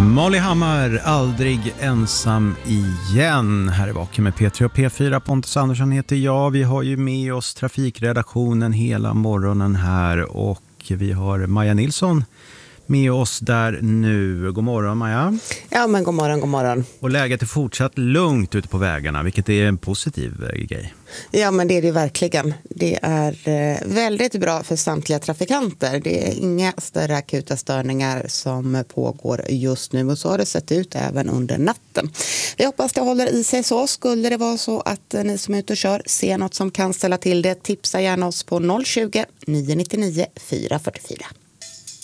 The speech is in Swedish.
Molly Hammar, aldrig ensam igen. Här är Vaken med P3 och P4. Pontus Andersson heter jag. Vi har ju med oss trafikredaktionen hela morgonen här. Och vi har Maja Nilsson med oss där nu. God morgon, Maja. Ja, men god morgon, god morgon. Och läget är fortsatt lugnt ute på vägarna, vilket är en positiv grej. Ja, men det är det verkligen. Det är väldigt bra för samtliga trafikanter. Det är inga större akuta störningar som pågår just nu. Och så har det sett ut även under natten. Vi hoppas det håller i sig så. Skulle det vara så att ni som är ute och kör ser något som kan ställa till det, tipsa gärna oss på 020 999 444.